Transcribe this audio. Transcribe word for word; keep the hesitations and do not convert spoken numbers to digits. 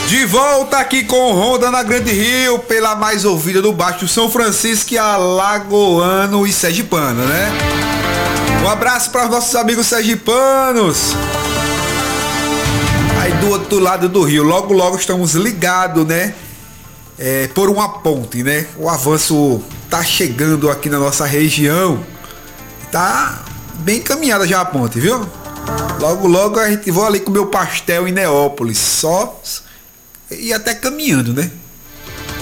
De volta aqui com Ronda na Grande Rio, pela mais ouvida do Baixo São Francisco, alagoano e sergipano, né? Um abraço para os nossos amigos sergipanos. Aí do outro lado do rio, logo logo estamos ligados, né? É, por uma ponte, né? O avanço tá chegando aqui na nossa região. Tá bem encaminhada já a ponte, viu? Logo logo a gente vai ali comer o pastel em Neópolis, só e até caminhando, né?